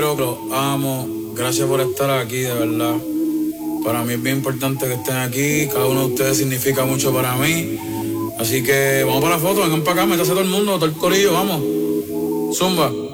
quiero, los amo. Gracias por estar aquí, de verdad. Para mí es bien importante que estén aquí. Cada uno de ustedes significa mucho para mí. Así que vamos para la foto, vengan para acá, métase todo el mundo, todo el corillo, vamos. Zumba.